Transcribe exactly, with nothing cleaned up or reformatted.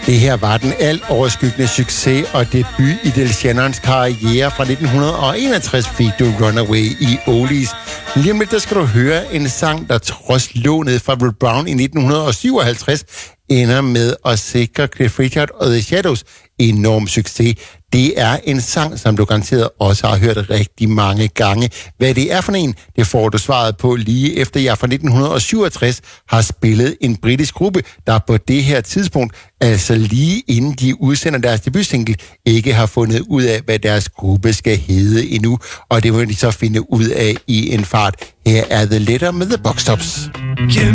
Det her var den alt overskyggende succes og debut i Del Shannons karriere. Fra nitten enogtres fik du Runaway i Oldies. Lige om lidt, der skal du høre en sang, der trods lånet fra Ruth Brown i nitten syvoghalvtreds ender med at sikre Cliff Richard og The Shadows enorm succes. Det er en sang, som du garanteret også har hørt rigtig mange gange. Hvad det er for en, det får du svaret på lige efter jeg fra nitten syvogtres har spillet en britisk gruppe, der på det her tidspunkt, altså lige inden de udsender deres debutsingle, ikke har fundet ud af, hvad deres gruppe skal hedde endnu. Og det må de så finde ud af i en fart. Her er The Letter med The Box Tops. Give